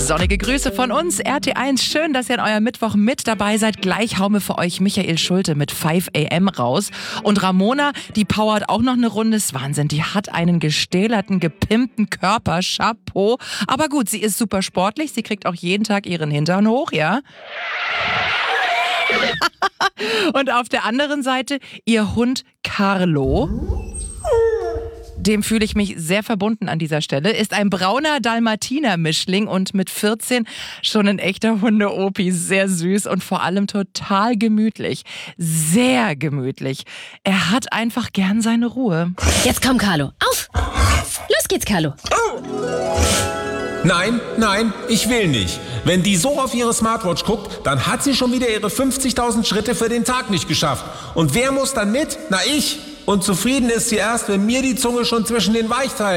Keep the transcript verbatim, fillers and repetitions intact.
Sonnige Grüße von uns, R T eins. Schön, dass ihr an eurem Mittwoch mit dabei seid. Gleich hauen wir für euch Michael Schulte mit five a m raus. Und Ramona, die powert auch noch eine Runde. Ist Wahnsinn, die hat einen gestählerten, gepimpten Körper. Chapeau. Aber gut, sie ist super sportlich. Sie kriegt auch jeden Tag ihren Hintern hoch, ja? Und auf der anderen Seite ihr Hund Carlo. Dem fühle ich mich sehr verbunden an dieser Stelle. Ist ein brauner Dalmatiner-Mischling und mit vierzehn schon ein echter Hunde-Opi. Sehr süß und vor allem total gemütlich. Sehr gemütlich. Er hat einfach gern seine Ruhe. Jetzt komm, Carlo. Auf! Los geht's, Carlo. Nein, nein, ich will nicht. Wenn die so auf ihre Smartwatch guckt, dann hat sie schon wieder ihre fünfzigtausend Schritte für den Tag nicht geschafft. Und wer muss dann mit? Na, ich. Und zufrieden ist sie erst, wenn mir die Zunge schon zwischen den Weichteilen